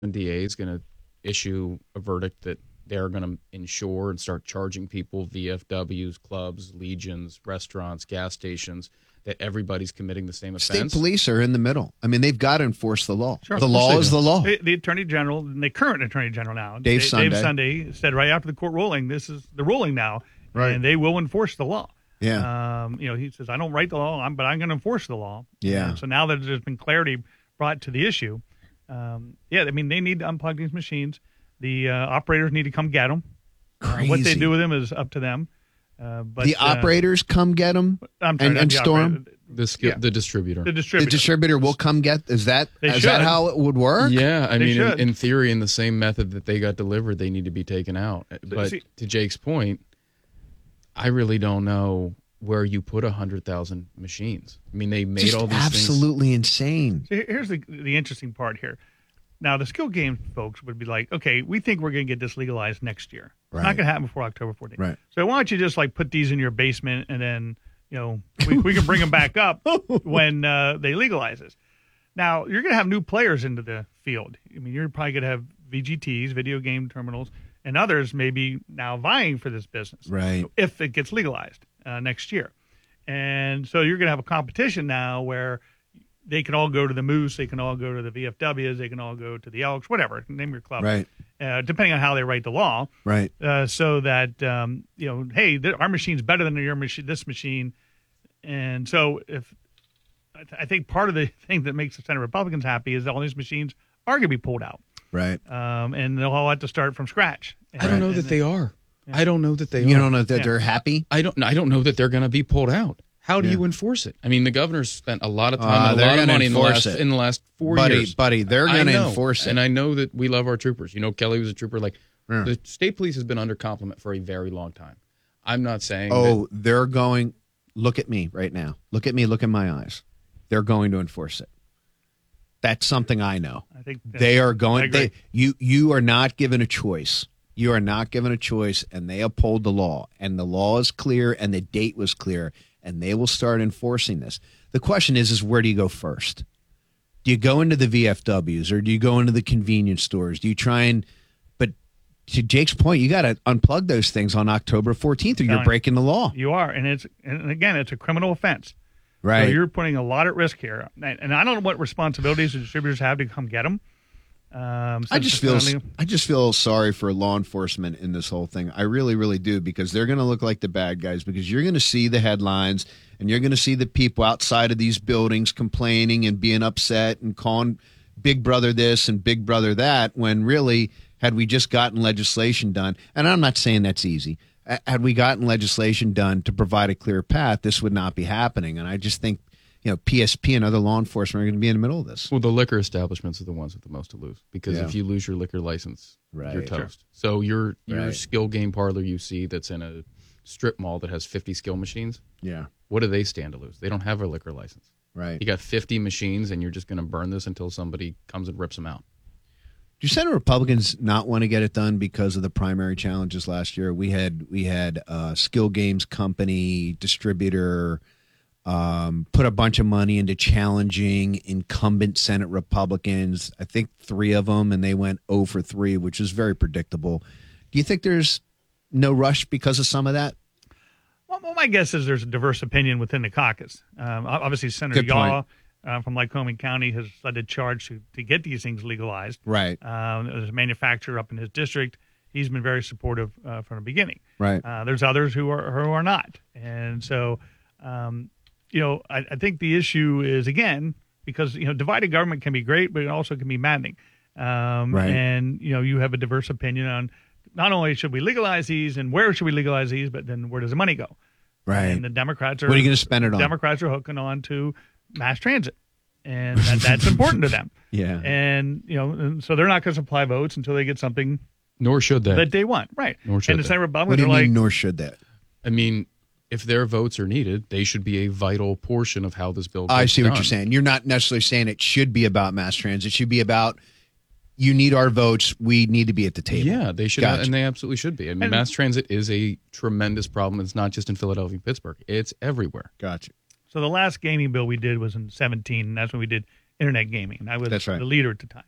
DA is going to issue a verdict that they're going to insure and start charging people, VFWs, clubs, legions, restaurants, gas stations, that everybody's committing the same offense. State police are in the middle. I mean, they've got to enforce the law. Sure. The law is the law. The Attorney General, the current Attorney General now, Dave Sunday, said right after the court ruling, this is the ruling now, right, and they will enforce the law. Yeah. He says, I don't write the law, but I'm going to enforce the law. Yeah. So now that there's been clarity brought to the issue, they need to unplug these machines. The operators need to come get them. Crazy. What they do with them is up to them. But the operators come get them and store them? The distributor. The distributor will come get. Is that how it would work? Yeah, I mean, in theory, in the same method that they got delivered, they need to be taken out. But to Jake's point, I really don't know where you put 100,000 machines. I mean, they made all these absolutely things. Insane. So here's the interesting part here. Now, the skill game folks would be like, okay, we think we're going to get this legalized next year. Right. It's not going to happen before October 14th. Right. So why don't you just put these in your basement and then, we can bring them back up when they legalize this. Now, you're going to have new players into the field. I mean, you're probably going to have VGTs, video game terminals, and others maybe now vying for this business. Right. If it gets legalized next year. And so you're going to have a competition now where they can all go to the Moose, they can all go to the VFWs, they can all go to the Elks, whatever, name your club. Right. Depending on how they write the law. Right. So that, hey, our machine's better than your machine, this machine. And so I think part of the thing that makes the Senate Republicans happy is that all these machines are going to be pulled out. Right. And they'll all have to start from scratch. I don't know that they are. Yeah. I don't know that they are. You don't know that they're happy? I don't know that they're going to be pulled out. How do you enforce it? I mean, the governor's spent a lot of time and a lot of money in the last 4 years. Buddy, they're going to enforce it. And I know that we love our troopers. Kelly was a trooper. The state police has been under compliment for a very long time. I'm not saying they're going, look at me right now. Look at me, look in my eyes. They're going to enforce it. That's something I know. I think they are going. You are not given a choice. You are not given a choice, and they uphold the law. And the law is clear, and the date was clear. And they will start enforcing this. The question is where do you go first? Do you go into the VFWs or do you go into the convenience stores? Do you try but to Jake's point, you got to unplug those things on October 14th or you're breaking the law. You are. And again, it's a criminal offense. Right. So you're putting a lot at risk here. And I don't know what responsibilities the distributors have to come get them. I just feel sorry for law enforcement in this whole thing. I really, really do, because they're going to look like the bad guys, because you're going to see the headlines and you're going to see the people outside of these buildings complaining and being upset and calling Big Brother this and Big Brother that, when really, had we just gotten legislation done, and I'm not saying that's easy, had we gotten legislation done to provide a clear path, this would not be happening. And I just think PSP and other law enforcement are going to be in the middle of this. Well, the liquor establishments are the ones with the most to lose, because if you lose your liquor license, you're toast. Sure. So your skill game parlor you see that's in a strip mall that has 50 skill machines, what do they stand to lose? They don't have a liquor license. Right. You got 50 machines, and you're just going to burn this until somebody comes and rips them out. Do Senate Republicans not want to get it done because of the primary challenges last year? We had Skill Games company, distributor, put a bunch of money into challenging incumbent Senate Republicans, I think 3 of them, and they went 0 for 3, which is very predictable. Do you think there's no rush because of some of that? Well, my guess is there's a diverse opinion within the caucus. Obviously, Senator Yaw from Lycoming County has led a charge to get these things legalized. Right. There's a manufacturer up in his district. He's been very supportive from the beginning. Right. There's others who are not. And so I think the issue is, again, because divided government can be great, but it also can be maddening. Right. And you have a diverse opinion on not only should we legalize these and where should we legalize these, but then where does the money go? Right. And the Democrats are, what are you going to spend it on? Democrats are hooking on to mass transit, and that's important to them. Yeah. And and so they're not going to supply votes until they get something. Nor should they. That they want, right? Nor should and the Senate Republicans What do you are mean, nor should that? I mean, if their votes are needed, they should be a vital portion of how this bill gets I see done. what you're saying. You're not necessarily saying it should be about mass transit. It should be about, you need our votes. We need to be at the table. Yeah, they should, Gotcha. and they absolutely should be. I mean, mass transit is a tremendous problem. It's not just in Philadelphia and Pittsburgh. It's everywhere. Gotcha. So the last gaming bill we did was in 2017, and that's when we did internet gaming. And I was the leader at the time.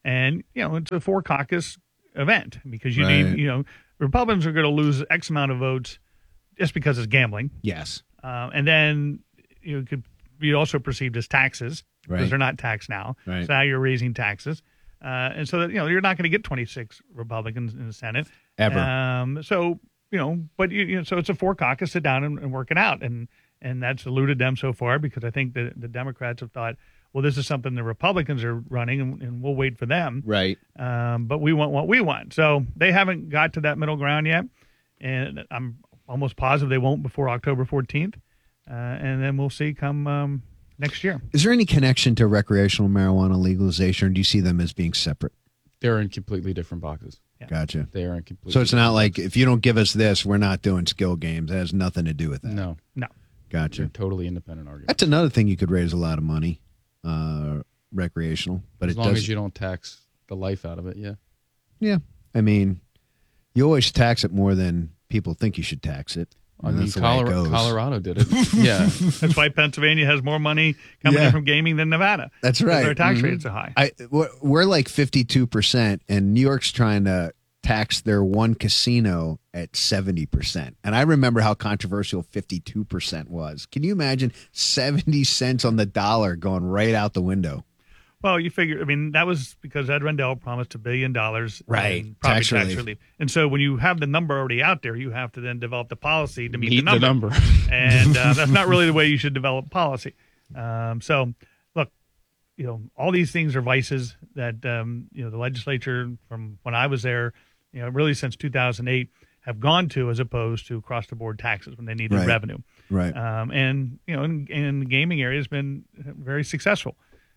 And, it's a 4-caucus event because you need, Republicans are going to lose X amount of votes just because it's gambling. Yes. And then it could be also perceived as taxes because they're not taxed now. Right. So now you're raising taxes. And so that, you're not going to get 26 Republicans in the Senate. Ever. So it's a 4-caucus, sit down and work it out. And that's eluded them so far because I think the Democrats have thought, well, this is something the Republicans are running and we'll wait for them. Right. But we want what we want. So they haven't got to that middle ground yet. And I'm almost positive they won't before October 14th. And then we'll see come next year. Is there any connection to recreational marijuana legalization, or do you see them as being separate? They're in completely different boxes. Yeah. Gotcha. They are in completely. So it's not like if you don't give us this, we're not doing skill games. It has nothing to do with that. No. Gotcha. They're totally independent arguments. That's another thing you could raise a lot of money, recreational. But as long as you don't tax the life out of it, yeah. Yeah. I mean, you always tax it more than people think you should tax it. I mean, Colorado did it. Yeah. That's why Pennsylvania has more money coming in from gaming than Nevada. That's right. Their tax rates are high. We're like 52%, and New York's trying to tax their one casino at 70%. And I remember how controversial 52% was. Can you imagine 70 cents on the dollar going right out the window? Well, you figure, that was because Ed Rendell promised $1 billion in tax relief. And so when you have the number already out there, you have to then develop the policy to meet the number. And that's not really the way you should develop policy. So, look, all these things are vices that, the legislature from when I was there, really since 2008 have gone to as opposed to across-the-board taxes when they needed revenue. Right. And, in the gaming area has been very successful.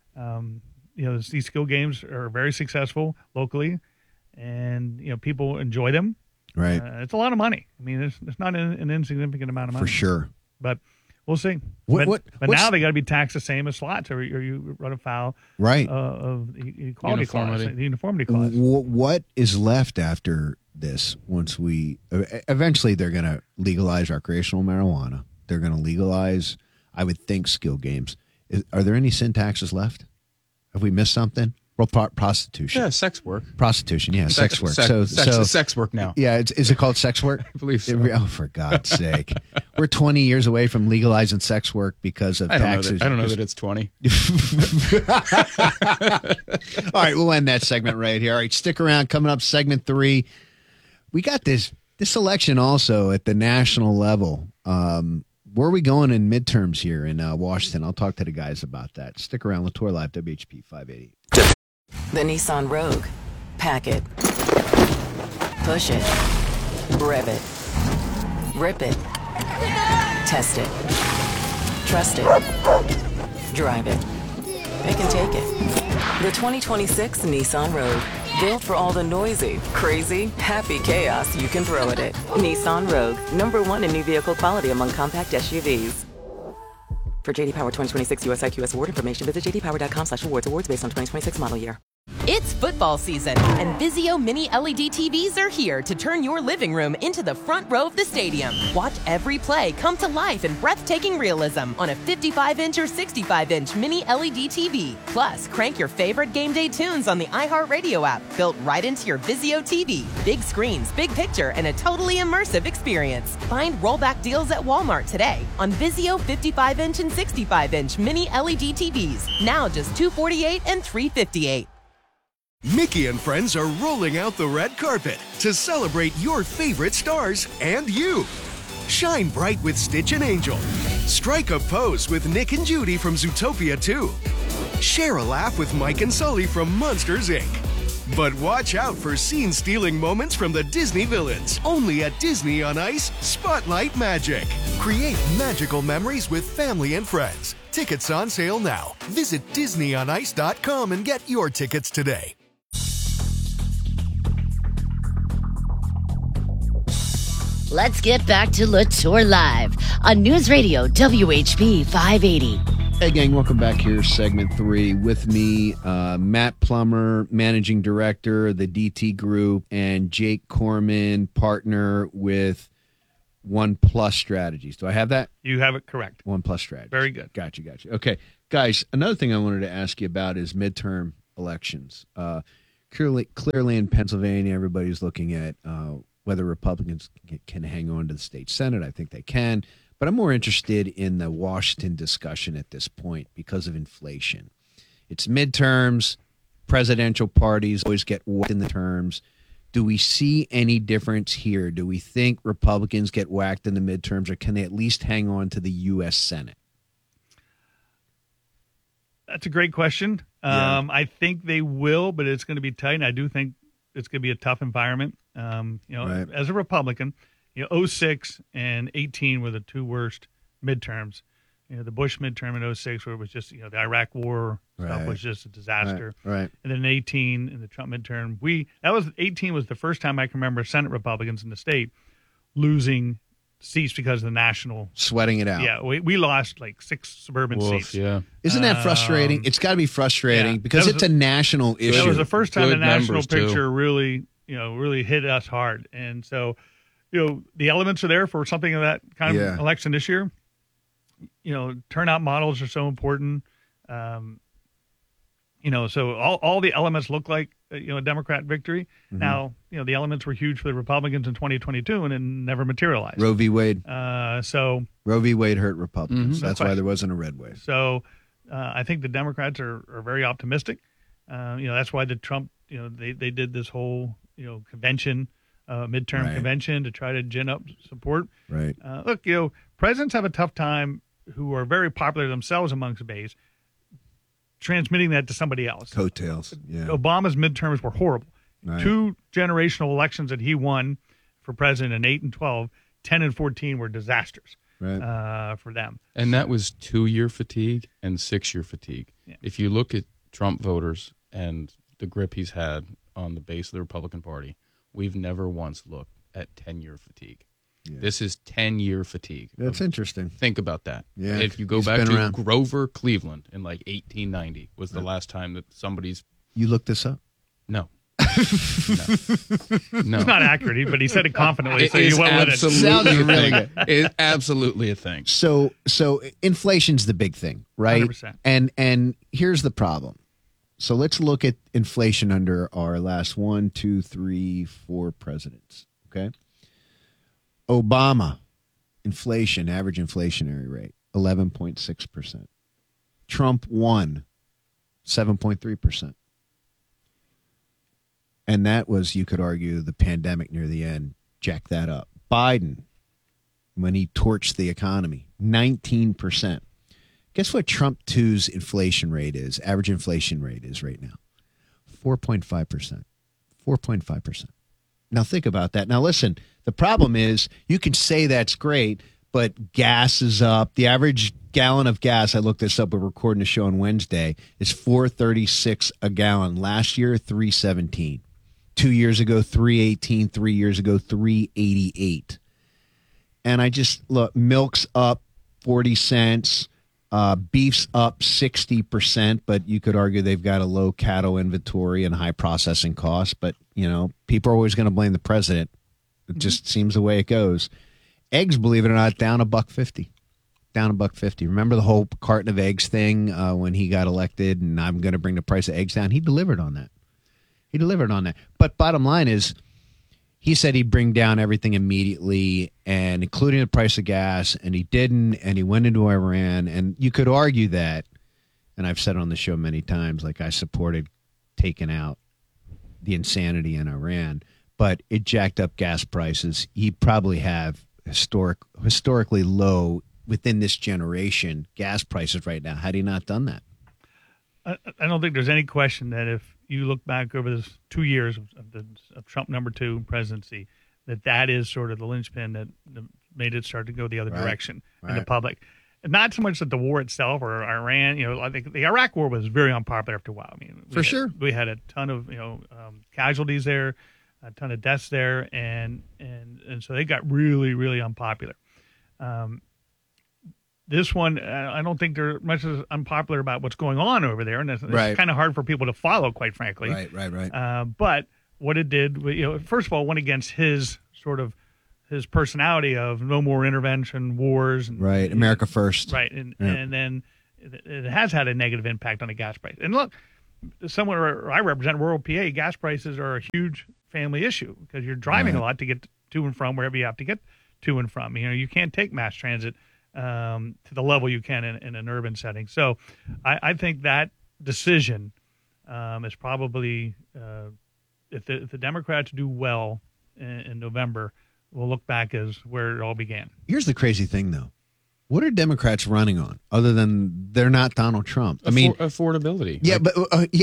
These skill games are very successful locally, and people enjoy them. Right, it's a lot of money. It's not an insignificant amount of money for sure. But we'll see. But now they got to be taxed the same as slots, or you run afoul of the equality clause, the uniformity clause. What is left after this? Once we eventually they're going to legalize recreational marijuana. They're going to legalize, I would think, skill games. Are there any sin taxes left? Have we missed something? Well, prostitution. Yeah, sex work. Prostitution, yeah, sex work. Sex work now. Yeah, is it called sex work? I believe so. Oh, for God's sake. We're 20 years away from legalizing sex work because of taxes. I don't know that it's 20. All right, we'll end that segment right here. All right, stick around. Coming up, segment 3. We got this election also at the national level. Where are we going in midterms here in Washington? I'll talk to the guys about that. Stick around. Latour Live, WHP 580. The Nissan Rogue. Pack it. Push it. Rev it. Rip it. Test it. Trust it. Drive it. It can take it. The 2026 Nissan Rogue. Built for all the noisy, crazy, happy chaos you can throw at it. Nissan Rogue. #1 in new vehicle quality among compact SUVs. For JD Power 2026 US IQS award information, visit jdpower.com/awards. Awards based on 2026 model year. It's football season, and Vizio Mini LED TVs are here to turn your living room into the front row of the stadium. Watch every play come to life in breathtaking realism on a 55-inch or 65-inch Mini LED TV. Plus, crank your favorite game day tunes on the iHeartRadio app, built right into your Vizio TV. Big screens, big picture, and a totally immersive experience. Find rollback deals at Walmart today on Vizio 55-inch and 65-inch Mini LED TVs. Now just $248 and $358. Mickey and friends are rolling out the red carpet to celebrate your favorite stars and you. Shine bright with Stitch and Angel. Strike a pose with Nick and Judy from Zootopia 2. Share a laugh with Mike and Sully from Monsters, Inc. But watch out for scene-stealing moments from the Disney villains. Only at Disney on Ice Spotlight Magic. Create magical memories with family and friends. Tickets on sale now. Visit DisneyOnIce.com and get your tickets today. Let's get back to Latour Live on News Radio WHP 580. Hey, gang, welcome back here. Segment 3 with me, Matt Plummer, Managing Director of the DT Group, and Jake Corman, partner with One Plus Strategies. Do I have that? You have it correct. One Plus Strategies. Very good. Gotcha. Okay, guys, another thing I wanted to ask you about is midterm elections. Clearly in Pennsylvania, everybody's looking at whether Republicans can hang on to the state Senate. I think they can. But I'm more interested in the Washington discussion at this point because of inflation. It's midterms. Presidential parties always get whacked in the terms. Do we see any difference here? Do we think Republicans get whacked in the midterms, or can they at least hang on to the U.S. Senate? That's a great question. Yeah. I think they will, but it's going to be tight. And I do think it's going to be a tough environment. Right. As a Republican, 06 and 18 were the two worst midterms. The Bush midterm in 06, where it was just, the Iraq war stuff was just a disaster. Right. And then 18 in the Trump midterm, 18 was the first time I can remember Senate Republicans in the state losing seats because of the national sweating it out. Yeah, we lost like 6 suburban seats. Yeah, isn't that frustrating? It's got to be frustrating because it's a national issue. That was the first time the national picture really hit us hard, and so the elements are there for something of that kind of election this year. Turnout models are so important. So all the elements look like a Democrat victory. Mm-hmm. Now, the elements were huge for the Republicans in 2022 and it never materialized. Roe v. Wade. Roe v. Wade hurt Republicans. Mm-hmm. That's why there wasn't a red wave. So I think the Democrats are very optimistic. That's why the Trump, they did this whole, convention, midterm convention to try to gin up support. Right. Look, presidents have a tough time who are very popular themselves amongst base transmitting that to somebody else. Coattails. Yeah. Obama's midterms were horrible. Right. 2 generational elections that he won for president in 8 and 12, 10 and 14 were disasters for them. And that was 2-year fatigue and 6-year fatigue. Yeah. If you look at Trump voters and the grip he's had on the base of the Republican Party, we've never once looked at 10-year fatigue. Yeah. This is 10-year fatigue. That's interesting. Think about that. Yeah. If you go back to Grover Cleveland in like 1890 was the last time that somebody's... You looked this up? No. No. It's not accurate, but he said it confidently, so you went with it. Sounds really good. It's absolutely a thing. So inflation's the big thing, right? 100%. And here's the problem. So let's look at inflation under our last 1, 2, 3, 4 presidents, okay? Obama, inflation, average inflationary rate, 11.6%. Trump won, 7.3%. And that was, you could argue, the pandemic near the end jacked that up. Biden, when he torched the economy, 19%. Guess what Trump 2's inflation rate is, average inflation rate is right now? 4.5%. 4.5%. Now think about that. Now listen, the problem is you can say that's great, but gas is up. The average gallon of gas, I looked this up, we're recording the show on Wednesday, is $4.36 a gallon. Last year, $3.17. 2 years ago, $3.18. 3 years ago, $3.88. And I just look, milk's up 40 cents. Beef's up 60%, but you could argue they've got a low cattle inventory and high processing costs. But, people are always going to blame the president. It just seems the way it goes. Eggs, believe it or not, down $1.50. Down $1.50. Remember the whole carton of eggs thing when he got elected and I'm going to bring the price of eggs down? He delivered on that. But bottom line is, he said he'd bring down everything immediately, and including the price of gas, and he didn't, and he went into Iran. And you could argue that, and I've said on the show many times, like I supported taking out the insanity in Iran, but it jacked up gas prices. He'd probably have historically low within this generation gas prices right now had he not done that. I don't think there's any question that if you look back over this 2 years of Trump #2 presidency, that is sort of the linchpin that made it start to go the other direction in the public. And not so much that the war itself or Iran, I think the Iraq war was very unpopular after a while. I mean, sure. We had a ton of, casualties there, a ton of deaths there. And so they got really, really unpopular. This one, I don't think they're much as unpopular about what's going on over there, and it's kind of hard for people to follow, quite frankly. Right. But what it did, first of all, went against his personality of no more intervention, wars, and, America first, right, and then it has had a negative impact on the gas price. And look, somewhere I represent, rural PA, gas prices are a huge family issue because you're driving a lot to get to and from wherever you have to get to and from. You can't take mass transit to the level you can in an urban setting. So I think that decision is probably, if the Democrats do well in November, we'll look back as where it all began. Here's the crazy thing, though. What are Democrats running on other than they're not Donald Trump? I mean, affordability. Yeah, but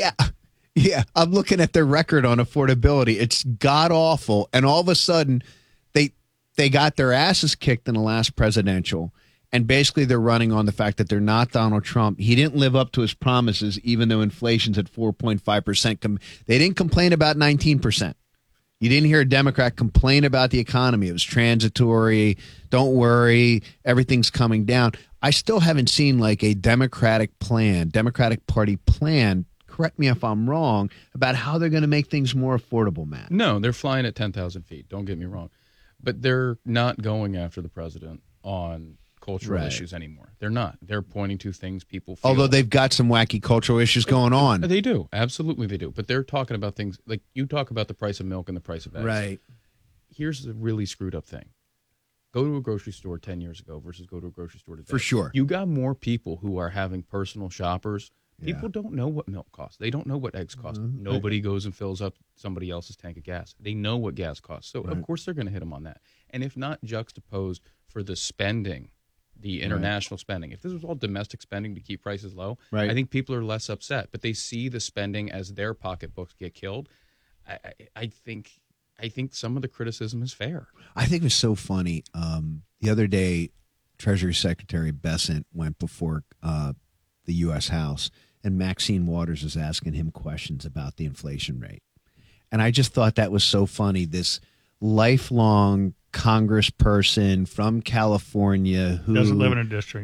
yeah. I'm looking at their record on affordability. It's god awful, and all of a sudden, they got their asses kicked in the last presidential, and basically they're running on the fact that they're not Donald Trump. He didn't live up to his promises, even though inflation's at 4.5%. They didn't complain about 19%. You didn't hear a Democrat complain about the economy. It was transitory. Don't worry. Everything's coming down. I still haven't seen like a Democratic Party plan, correct me if I'm wrong, about how they're going to make things more affordable, Matt. No, they're flying at 10,000 feet. Don't get me wrong. But they're not going after the president on cultural issues anymore. They're not. They're pointing to things people feel. Although they've got some wacky cultural issues going on. They do. Absolutely they do. But they're talking about things like you talk about the price of milk and the price of eggs. Right. Here's the really screwed up thing. Go to a grocery store 10 years ago versus go to a grocery store today. For sure. You got more people who are having personal shoppers. People don't know what milk costs. They don't know what eggs cost. Mm-hmm. Nobody goes and fills up somebody else's tank of gas. They know what gas costs. So, of course, they're going to hit them on that. And if not juxtaposed for the spending, the international spending. If this was all domestic spending to keep prices low, I think people are less upset. But they see the spending as their pocketbooks get killed. I think some of the criticism is fair. I think it's so funny. The other day, Treasury Secretary Bessent went before the U.S. House, and Maxine Waters was asking him questions about the inflation rate. And I just thought that was so funny. This lifelong congressperson from California who doesn't live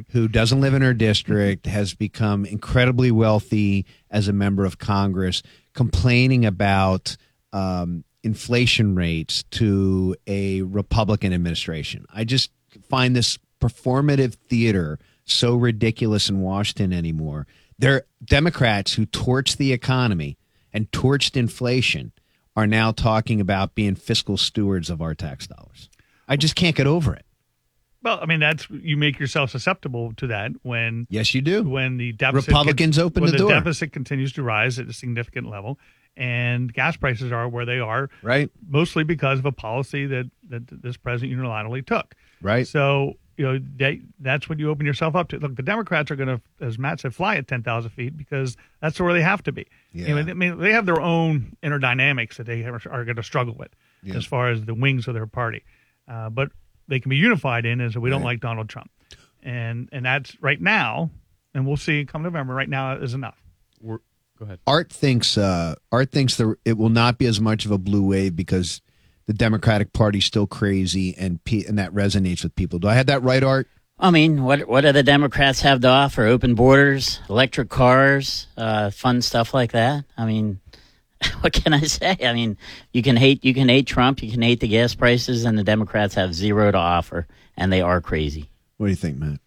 in her district, has become incredibly wealthy as a member of Congress, complaining about inflation rates to a Republican administration. I just find this performative theater so ridiculous in Washington anymore. They're Democrats who torched the economy and torched inflation are now talking about being fiscal stewards of our tax dollars. I just can't get over it. Well, I mean, you make yourself susceptible to that when yes, you do. When the deficit Republicans open the door. The deficit continues to rise at a significant level, and gas prices are where they are, right? Mostly because of a policy that this president unilaterally took, right? So that's what you open yourself up to. Look, the Democrats are going to, as Matt said, fly at 10,000 feet because that's where they have to be. Yeah. I mean, they have their own inner dynamics that they are going to struggle with as far as the wings of their party. But they can be unified in is that we don't like Donald Trump. And that's right now, and we'll see come November, right now is enough. Go ahead. Art thinks it will not be as much of a blue wave because the Democratic Party's still crazy, and that resonates with people. Do I have that right, Art? I mean, what do the Democrats have to offer? Open borders, electric cars, fun stuff like that. I mean, what can I say? I mean, you can hate Trump, you can hate the gas prices, and the Democrats have zero to offer, and they are crazy. What do you think, Matt?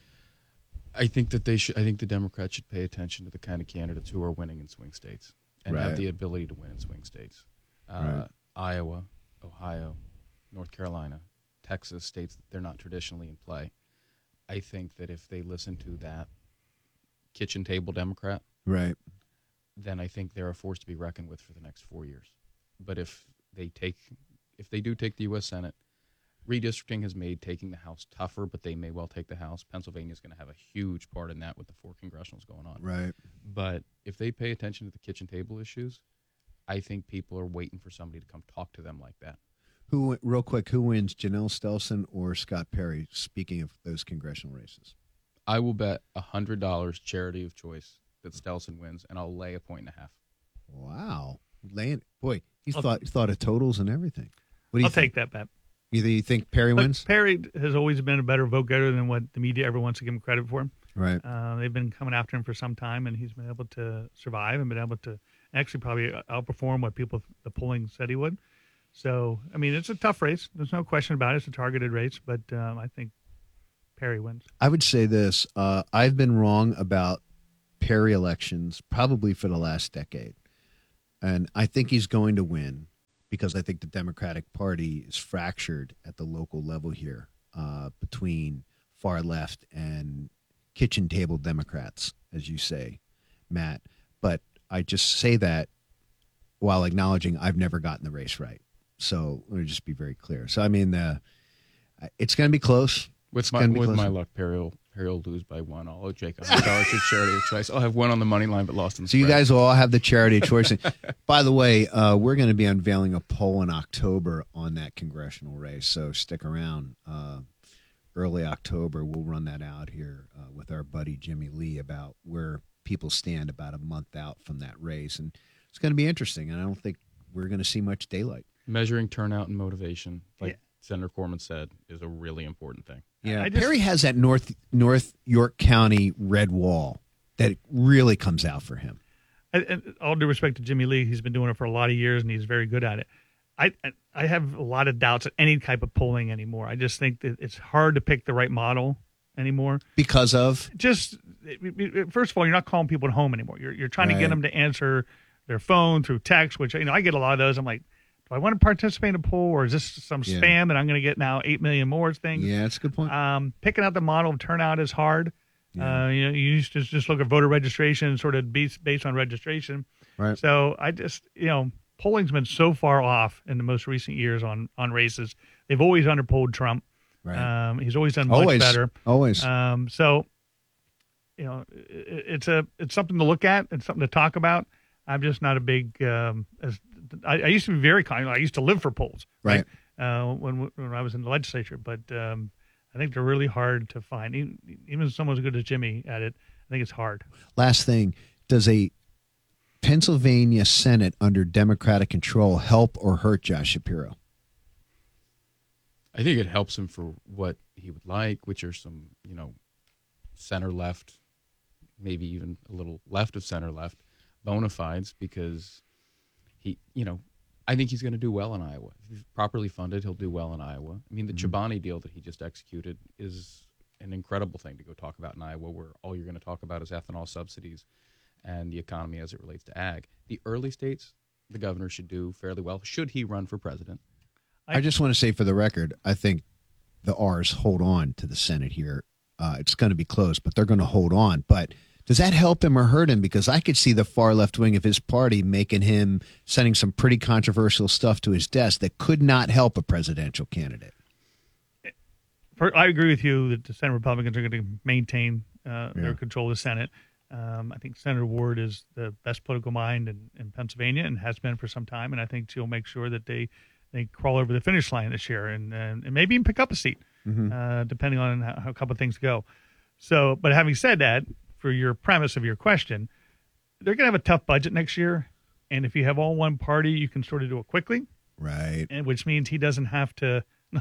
I think that they should. I think the Democrats should pay attention to the kind of candidates who are winning in swing states and have the ability to win in swing states. Iowa, Ohio, North Carolina, Texas, states that they're not traditionally in play. I think that if they listen to that kitchen table Democrat, then I think they're a force to be reckoned with for the next 4 years. But if they do take the U.S. Senate, redistricting has made taking the House tougher, but they may well take the House. Pennsylvania is going to have a huge part in that with the 4 congressionals going on. Right. But if they pay attention to the kitchen table issues, I think people are waiting for somebody to come talk to them like that. Real quick, who wins, Janelle Stelson or Scott Perry, speaking of those congressional races? I will bet $100 charity of choice that Stelson wins, and I'll lay 1.5 points. Wow. Boy, he's thought of totals and everything. What do you think? I'll take that bet. You think Perry wins? Perry has always been a better vote getter than what the media ever wants to give him credit for. Right. They've been coming after him for some time, and he's been able to survive and been able to actually probably outperform what the polling said he would. So, I mean, it's a tough race. There's no question about it. It's a targeted race, but I think Perry wins. I would say this. I've been wrong about Perry elections probably for the last decade. And I think he's going to win because I think the Democratic Party is fractured at the local level here between far left and kitchen table Democrats, as you say, Matt. But I just say that while acknowledging I've never gotten the race right. So let me just be very clear. So, I mean, it's going to be close. With my luck, Perry will lose by one. I'll owe Jake $100 to charity of choice. I'll have one on the money line, but lost in the spread. You guys will all have the charity of choice. By the way, we're going to be unveiling a poll in October on that congressional race, so stick around. Early October, we'll run that out here with our buddy Jimmy Lee about where people stand about a month out from that race. And it's going to be interesting, and I don't think we're going to see much daylight. Measuring turnout and motivation, like Senator Corman said, is a really important thing. Yeah, Perry has that North York County red wall that really comes out for him. And all due respect to Jimmy Lee, he's been doing it for a lot of years, and he's very good at it. I have a lot of doubts at any type of polling anymore. I just think that it's hard to pick the right model anymore. Because of? Just, first of all, you're not calling people at home anymore. You're trying to get them to answer their phone through text, which, I get a lot of those. I'm like, do I want to participate in a poll, or is this some spam that I'm going to get now 8 million more things? Yeah, that's a good point. Picking out the model of turnout is hard. Yeah. You used to just look at voter registration, sort of based on registration. Right. So I just, polling's been so far off in the most recent years on races. They've always underpolled Trump. Right. He's always done much better. Always. So, it's something to look at and something to talk about. I'm just not a big. I used to be very kind. I used to live for polls, right? When I was in the legislature, but I think they're really hard to find. Even someone as good as Jimmy at it, I think it's hard. Last thing, does a Pennsylvania Senate under Democratic control help or hurt Josh Shapiro? I think it helps him for what he would like, which are some, center left, maybe even a little left of center left bona fides, because he, I think he's going to do well in Iowa. If he's properly funded, he'll do well in Iowa. I mean, the Chobani deal that he just executed is an incredible thing to go talk about in Iowa, where all you're going to talk about is ethanol subsidies and the economy as it relates to ag. The early states, the governor should do fairly well. Should he run for president? I just want to say for the record, I think the R's hold on to the Senate here. It's going to be close, but they're going to hold on. But does that help him or hurt him? Because I could see the far left wing of his party making him sending some pretty controversial stuff to his desk that could not help a presidential candidate. I agree with you that the Senate Republicans are going to maintain their control of the Senate. I think Senator Ward is the best political mind in Pennsylvania and has been for some time, and I think she'll make sure that they crawl over the finish line this year and maybe even pick up a seat, depending on how a couple of things go. So, but having said that, for your premise of your question, they're going to have a tough budget next year, and if you have all one party, you can sort of do it quickly, right? And which means he doesn't have to.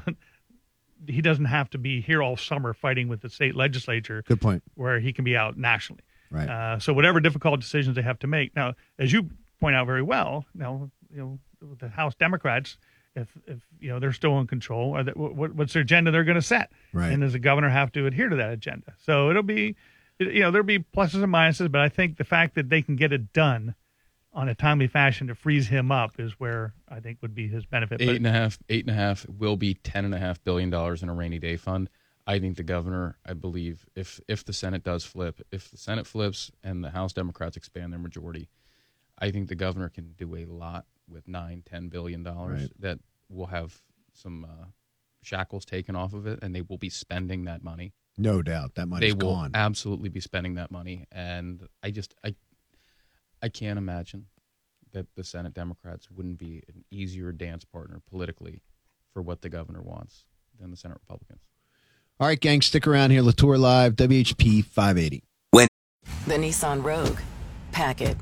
He doesn't have to be here all summer fighting with the state legislature. Good point. Where he can be out nationally. Right. So whatever difficult decisions they have to make. Now, as you point out very well, the House Democrats, if they're still in control, what's their agenda they're going to set? Right. And does the governor have to adhere to that agenda? So it'll be, there'll be pluses and minuses, but I think the fact that they can get it done on a timely fashion to freeze him up is where I think would be his benefit. Eight and a half will be $10.5 billion in a rainy day fund. I think the governor, I believe, if the Senate does flip, if the Senate flips and the House Democrats expand their majority, I think the governor can do a lot with $9-10 billion that will have some shackles taken off of it, and they will be spending that money. No doubt, that money's gone. They will gone. absolutely be spending that money, and I can't imagine that the Senate Democrats wouldn't be an easier dance partner politically for what the governor wants than the Senate Republicans. All right, gang, stick around here. Latour Live, WHP 580. The Nissan Rogue. Pack it.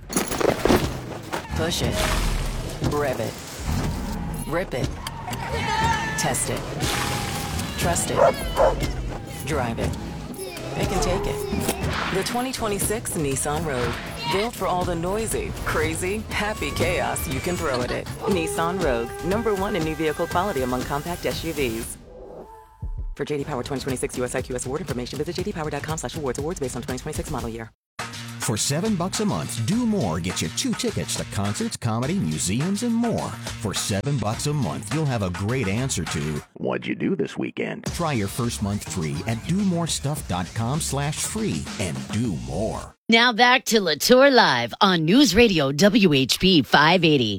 Push it. Rev it. Rip it. Test it. Trust it. Drive it. Pick and take it. The 2026 Nissan Rogue. Built for all the noisy, crazy, happy chaos you can throw at it. Nissan Rogue. #1 in new vehicle quality among compact SUVs. For JD Power 2026 US IQS award information, visit jdpower.com/awards. Awards based on 2026 model year. For $7 a month, Do More gets you 2 tickets to concerts, comedy, museums, and more. For $7 a month, you'll have a great answer to, what'd you do this weekend? Try your first month free at domorestuff.com/free and do more. Now back to Latour Live on News Radio WHP 580.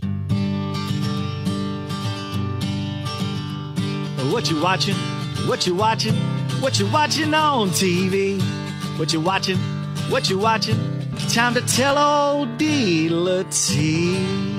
What you watching? What you watching? What you watching on TV? What you watching? What you watching? Time to tell old dealer T.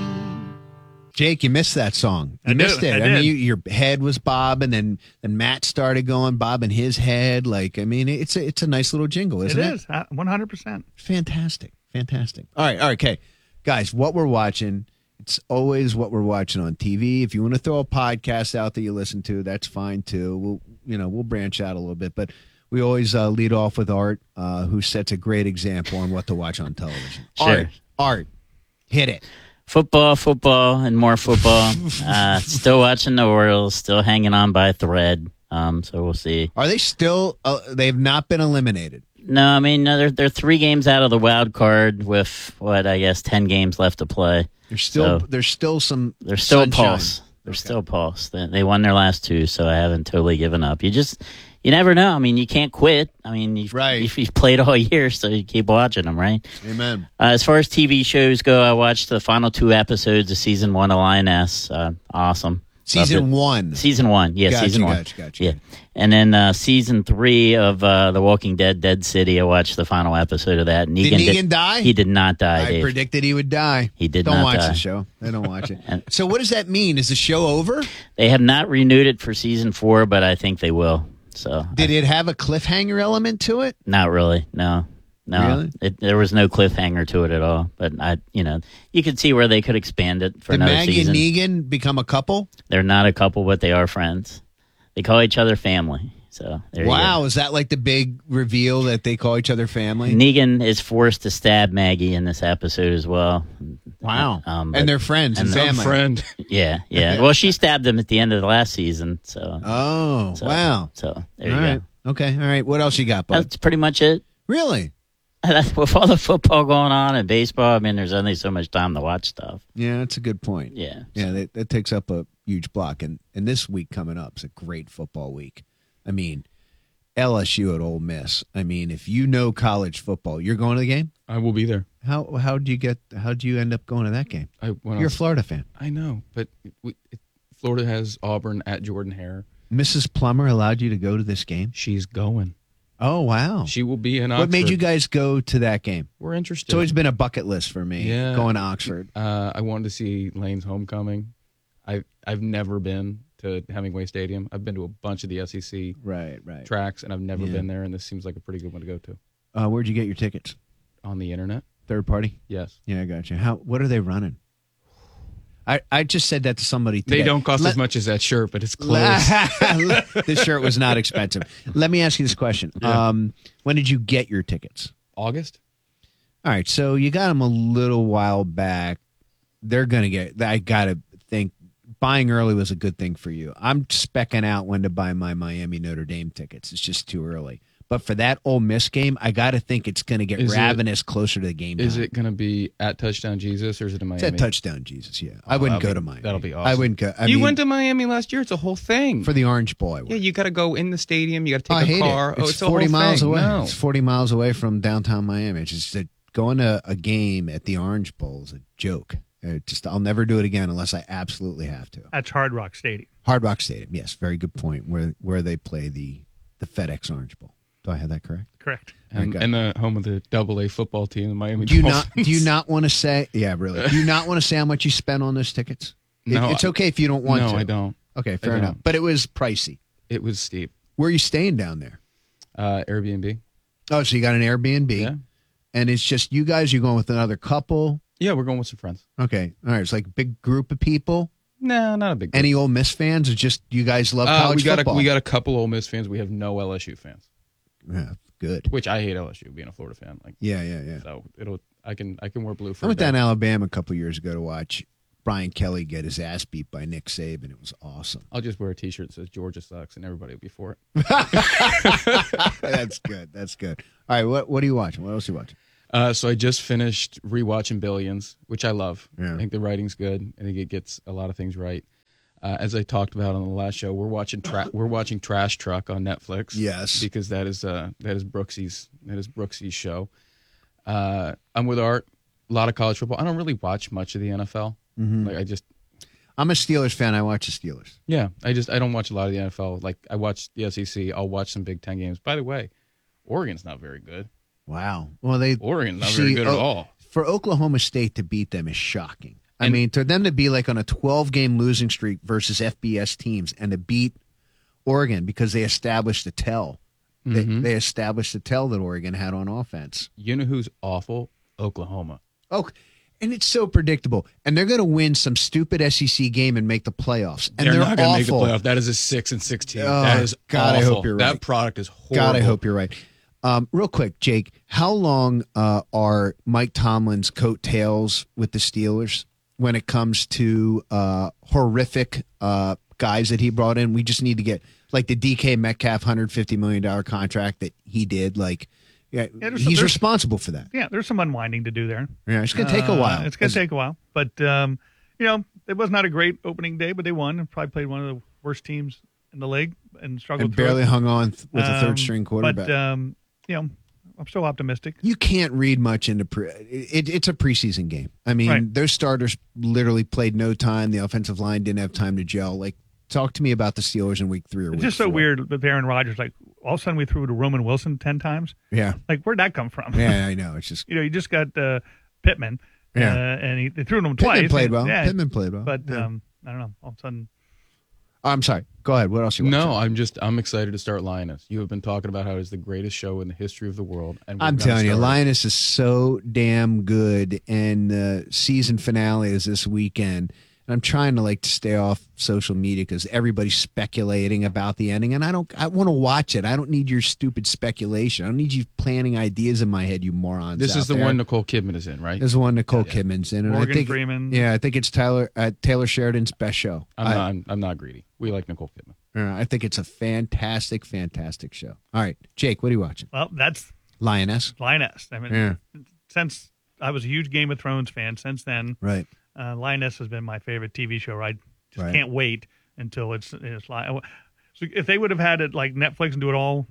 Jake, you missed that song. You missed it. I mean, your head was bobbing, and Matt started going bobbing his head. Like, I mean, it's a nice little jingle, isn't it? It is 100%. Fantastic. All right, okay, guys. What we're watching. It's always what we're watching on TV. If you want to throw a podcast out that you listen to, that's fine too. We'll branch out a little bit, but we always lead off with Art, who sets a great example on what to watch on television. Sure. Art, hit it. Football, and more football. Still watching the Orioles, still hanging on by a thread. So we'll see. Are they still? They've not been eliminated. No, I mean they're 3 games out of the wild card with 10 games left to play. There's still some. There's still sunshine. pulse. There's still pulse. They won their last 2, so I haven't totally given up. You never know. I mean, you can't quit. I mean, you've played all year, so you keep watching them, right? Amen. As far as TV shows go, I watched the final 2 episodes of season 1 of Lioness. Awesome. Season 1. Season 1. Yeah, gotcha, season 1. Gotcha. Yeah. And then season 3 of The Walking Dead, Dead City. I watched the final episode of that. Did Negan die? He did not die, I Dave. predicted he would die. He did don't not watch die. the show. I don't watch it. So what does that mean? Is the show over? They have not renewed it for season 4, but I think they will. So did it have a cliffhanger element to it? Not really. No. Really? There was no cliffhanger to it at all. But you could see where they could expand it for another season. Did Maggie and Negan become a couple? They're not a couple, but they are friends. They call each other family. So there you go. Is that like the big reveal that they call each other family? Negan is forced to stab Maggie in this episode as well. Wow. And they're friends and family. Friend. Yeah. Well, she stabbed him at the end of the last season. So. Wow. So there you go. Okay. All right. What else you got, bud? That's pretty much it. Really? With all the football going on and baseball, I mean, there's only so much time to watch stuff. Yeah, that's a good point. Yeah. Yeah, that takes up a huge block. And this week coming up is a great football week. I mean, LSU at Ole Miss. I mean, if you know college football, you're going to the game? I will be there. How'd you end up going to that game? You're a Florida fan. I know, but Florida has Auburn at Jordan-Hare. Mrs. Plummer allowed you to go to this game? She's going. Oh, wow. She will be in Oxford. What made you guys go to that game? We're interested. It's always been a bucket list for me, going to Oxford. I wanted to see Lane's homecoming. I've never been to Hemingway Stadium. I've been to a bunch of the SEC tracks, and I've never been there, and this seems like a pretty good one to go to. Where'd you get your tickets? On the internet. Third party? Yes. Yeah, I got you. What are they running? I just said that to somebody today. They don't cost as much as that shirt, but it's close. This shirt was not expensive. Let me ask you this question. Yeah. When did you get your tickets? August. All right, so you got them a little while back. They're going to get – I got to think buying early was a good thing for you. I'm specking out when to buy my Miami Notre Dame tickets. It's just too early. But for that Ole Miss game, I got to think it's going to get ravenous closer to the game time. Is it going to be at Touchdown Jesus or is it in Miami? It's at Touchdown Jesus, yeah. I wouldn't go to Miami. That'll be awesome. I wouldn't go. You went to Miami last year. It's a whole thing. For the Orange Bowl, I went. Yeah, you got to go in the stadium. You got to take a car. It's 40 miles away. No. It's 40 miles away from downtown Miami. It's just going to a game at the Orange Bowl is a joke. I'll never do it again unless I absolutely have to. That's Hard Rock Stadium. Hard Rock Stadium, yes. Very good point. Where they play the FedEx Orange Bowl. Do I have that correct? Correct. And the home of the AA football team, the Miami Dolphins. Do you not want to say? Yeah, really. Do you not want to say how much you spent on those tickets? No, it's okay if you don't want to. No, I don't. Okay, fair enough. But it was pricey. It was steep. Where are you staying down there? Airbnb. Oh, so you got an Airbnb? Yeah. And it's just you guys. You're going with another couple? Yeah, we're going with some friends. Okay, all right. It's like a big group of people. No, not a big group. Any Ole Miss fans? Or just you guys love college football? We got a couple Ole Miss fans. We have no LSU fans. Yeah, good. Which I hate LSU, being a Florida fan. Yeah. So I can wear blue for. I went down to Alabama a couple years ago to watch Brian Kelly get his ass beat by Nick Saban. It was awesome. I'll just wear a T-shirt that says Georgia sucks, and everybody will be for it. That's good. All right, what are you watching? What else are you watching? So I just finished rewatching Billions, which I love. Yeah. I think the writing's good. I think it gets a lot of things right. As I talked about on the last show, we're watching Trash Truck on Netflix. Yes, because that is Brooksy's show. I'm with Art. A lot of college football. I don't really watch much of the NFL. Mm-hmm. I'm a Steelers fan. I watch the Steelers. Yeah, I don't watch a lot of the NFL. Like I watch the SEC. I'll watch some Big Ten games. By the way, Oregon's not very good. Wow. Well, Oregon's not very good at all. For Oklahoma State to beat them is shocking. I mean, for them to be like on a 12-game losing streak versus FBS teams and to beat Oregon because they established the tell. Mm-hmm. They established the tell that Oregon had on offense. You know who's awful? Oklahoma. Oh, and it's so predictable. And they're going to win some stupid SEC game and make the playoffs. And they're not going to make the playoffs. That is a 6-6 team. That is God, awful. I hope you're right. That product is horrible. God, I hope you're right. Real quick, Jake, how long are Mike Tomlin's coattails with the Steelers when it comes to horrific guys that he brought in? We just need to get, like the DK Metcalf $150 million contract that he did. Like, he's responsible for that. Yeah, there's some unwinding to do there. Yeah, it's going to take a while. It's going to take a while. But, it was not a great opening day, but they won. Probably played one of the worst teams in the league and struggled and barely hung on with a third-string quarterback. But, I'm still optimistic. You can't read much into it's a preseason game. I mean, Those starters literally played no time. The offensive line didn't have time to gel. Like, talk to me about the Steelers in week 3 or week 4. It's just so weird with Aaron Rodgers. Like, all of a sudden we threw to Roman Wilson 10 times. Yeah. Like, where'd that come from? Yeah, I know. It's just you just got Pittman. Yeah. And they threw to him twice. Pittman played well. Pittman played well. But I don't know. All of a sudden. I'm sorry. Go ahead. What else you watching? No, I'm excited to start Lioness. You have been talking about how it's the greatest show in the history of the world. And I'm telling you, Lioness is so damn good. And the season finale is this weekend. And I'm trying to stay off social media because everybody's speculating about the ending. And I want to watch it. I don't need your stupid speculation. I don't need you planting ideas in my head, you morons. This is the one Nicole Kidman is in, right? This is the one Nicole Kidman's in. And Morgan Freeman. Yeah, I think it's Taylor Sheridan's best show. I'm not greedy. We like Nicole Kidman. I think it's a fantastic, fantastic show. All right, Jake, what are you watching? Well, that's Lioness. I mean, since I was a huge Game of Thrones fan, since then, right. Lioness has been my favorite TV show. I just can't wait until it's live. So if they would have had it like Netflix and do it all,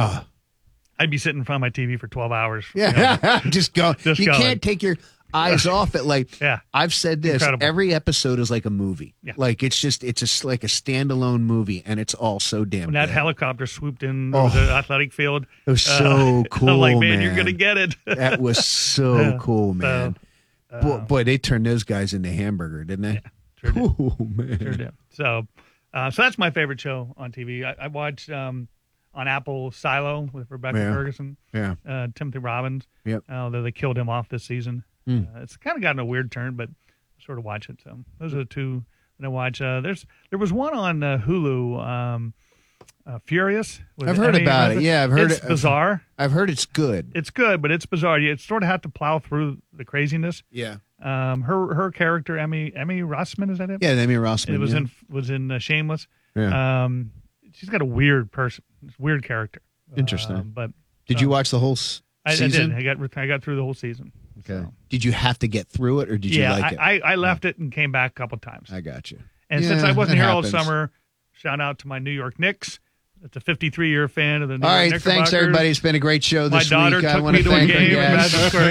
I'd be sitting in front of my TV for 12 hours. Yeah, just go. You can't take your eyes off it. Like, I've said this, incredible. Every episode is like a movie. Yeah. Like, it's like a standalone movie, and it's all so damn when that good. Helicopter swooped in the athletic field. It was so cool, I'm like, man, you're going to get it. That was so cool, man. Boy, they turned those guys into hamburger, didn't they? Yeah, sure did. Oh, man. Sure did. So that's my favorite show on TV. I watched on Apple Silo with Rebecca Ferguson. Yeah. Timothy Robbins. Yep. Although they killed him off this season. It's kind of gotten a weird turn, but I sort of watch it. So those are the two that I watch. There was one on Hulu, Furious. I've heard about it. Yeah, I've heard it's bizarre. I've heard it's good. It's good, but it's bizarre. You sort of have to plow through the craziness. Yeah. Her character, Emmy Rossman, is that it? Yeah, Emmy Rossman. It was in Shameless. Yeah. She's got a weird weird character. Interesting. But did you watch the whole season? I did. I got through the whole season. Okay. So. Did you have to get through it, or did you like it? I left it and came back a couple times. I got you. And since I wasn't here all summer, shout out to my New York Knicks. It's a 53-year fan of the New York Knickerbockers. All right, thanks everybody. It's been a great show this week. My daughter took me to a game in Madison Square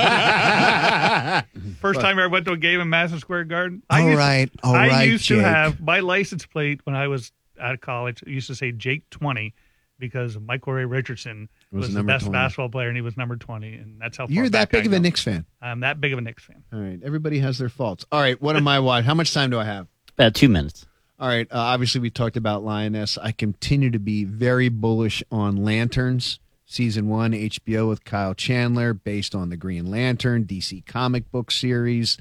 Garden. First time I ever went to a game in Madison Square Garden. I used to have my license plate when I was out of college. I used to say Jake 20 because Michael Ray Richardson was the best basketball player, and he was number 20, and that's how far You're that big of a Knicks fan. I'm that big of a Knicks fan. All right, everybody has their faults. All right, what am I watching? How much time do I have? About 2 minutes. All right, obviously we talked about Lioness. I continue to be very bullish on Lanterns, Season 1, HBO with Kyle Chandler, based on the Green Lantern, DC comic book series.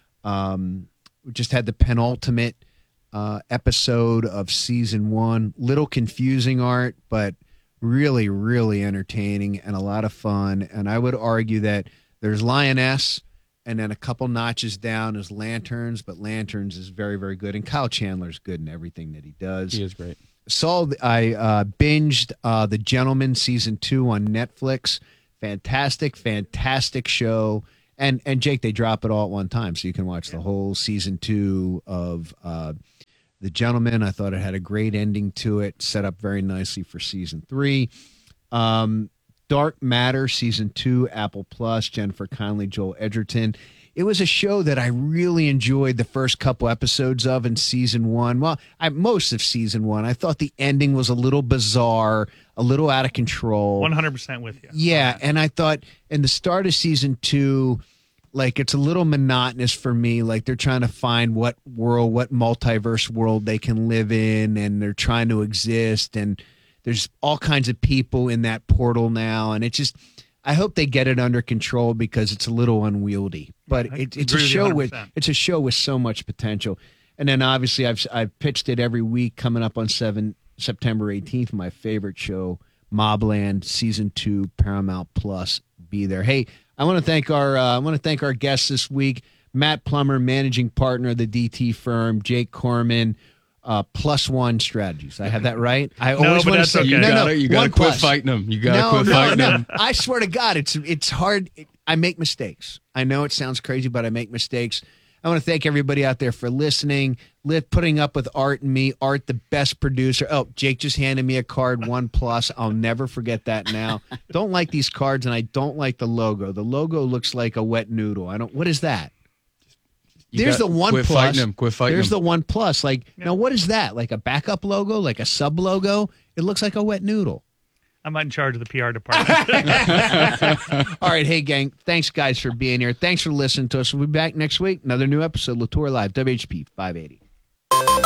We just had the penultimate episode of Season 1. Little confusing art, but really, really entertaining and a lot of fun. And I would argue that there's Lioness, and then a couple notches down is Lanterns, but Lanterns is very, very good. And Kyle Chandler's good in everything that he does. He is great. I binged The Gentleman Season 2 on Netflix. Fantastic show. And Jake, they drop it all at one time, so you can watch the whole season 2 of The Gentleman. I thought it had a great ending to it, set up very nicely for season 3. Dark Matter, season 2, Apple Plus, Jennifer Connelly, Joel Edgerton. It was a show that I really enjoyed the first couple episodes of in season 1. Well, most of season 1. I thought the ending was a little bizarre, a little out of control. 100% with you. Yeah, and I thought in the start of season 2, like it's a little monotonous for me. Like they're trying to find what multiverse world they can live in, and they're trying to exist, and there's all kinds of people in that portal now, and it's just, I hope they get it under control because it's a little unwieldy. But it's a show with so much potential. And then obviously I've pitched it every week coming up on September 18th. My favorite show, Mobland season 2, Paramount Plus. Be there. Hey, I want to thank our guests this week, Matt Plummer, managing partner of the DT firm, Jake Corman. Plus One Strategies. I have that right? I always want to say you got to quit fighting them. You got to quit fighting them. I swear to God, it's hard. I make mistakes. I know it sounds crazy, but I make mistakes. I want to thank everybody out there for listening, putting up with Art and me. Art, the best producer. Oh, Jake just handed me a card, 1+. I'll never forget that now. Don't like these cards, and I don't like the logo. The logo looks like a wet noodle. What is that? There's the OnePlus. Quit fighting There's them. the OnePlus. Now what is that? Like a backup logo? Like a sub logo? It looks like a wet noodle. I'm not in charge of the PR department. All right. Hey, gang. Thanks, guys, for being here. Thanks for listening to us. We'll be back next week. Another new episode, Latour Live, WHP 580.